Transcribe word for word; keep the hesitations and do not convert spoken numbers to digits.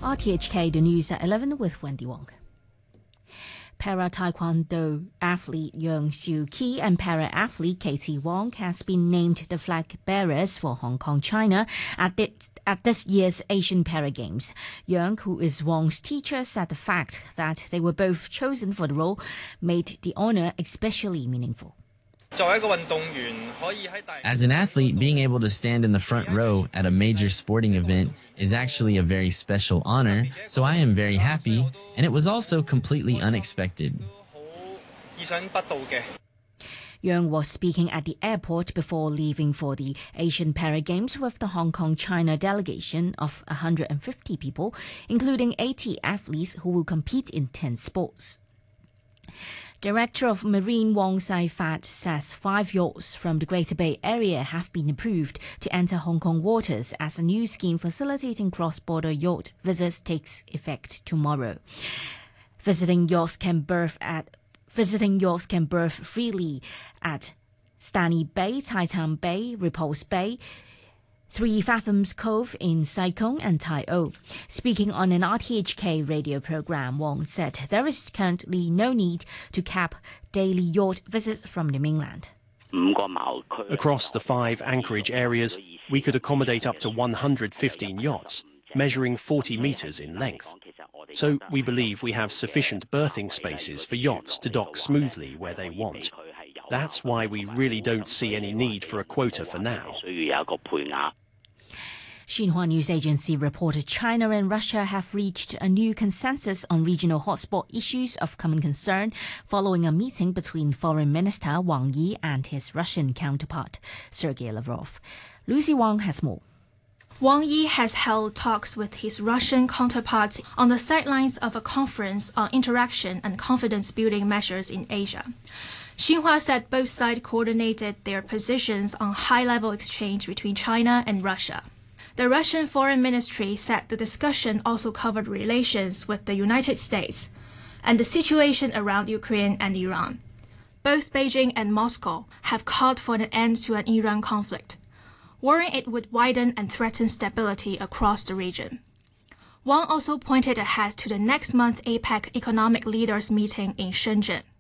R T H K, the news at eleven with Wendy Wong. Para-Taekwondo athlete Yang Xiu-Qi and para-athlete Katie Wong has been named the flag bearers for Hong Kong, China at, the, at this year's Asian Para Games. Yang, who is Wong's teacher, said the fact that they were both chosen for the role made the honor especially meaningful. As an athlete, being able to stand in the front row at a major sporting event is actually a very special honor, so I am very happy, and it was also completely unexpected. Yang was speaking at the airport before leaving for the Asian Para Games with the Hong Kong-China delegation of one hundred fifty people, including eighty athletes who will compete in ten sports. Director of Marine Wong Sai-Fat says five yachts from the Greater Bay Area have been approved to enter Hong Kong waters as a new scheme facilitating cross-border yacht visits takes effect tomorrow. Visiting yachts can berth at visiting yachts can berth freely at Stanley Bay, Titan Bay, Repulse Bay, Three Fathoms Cove in Sai Kung and Tai O. Speaking on an R T H K radio program, Wong said there is currently no need to cap daily yacht visits from the mainland. Across the five anchorage areas, we could accommodate up to one hundred fifteen yachts, measuring forty metres in length. So we believe we have sufficient berthing spaces for yachts to dock smoothly where they want. That's why we really don't see any need for a quota for now. Xinhua News Agency reported China and Russia have reached a new consensus on regional hotspot issues of common concern following a meeting between Foreign Minister Wang Yi and his Russian counterpart, Sergei Lavrov. Lucy Wang has more. Wang Yi has held talks with his Russian counterpart on the sidelines of a conference on interaction and confidence-building measures in Asia. Xinhua said both sides coordinated their positions on high-level exchange between China and Russia. The Russian Foreign Ministry said the discussion also covered relations with the United States and the situation around Ukraine and Iran. Both Beijing and Moscow have called for an end to an Iran conflict, worrying it would widen and threaten stability across the region. Wang also pointed ahead to the next month APEC economic leaders meeting in Shenzhen.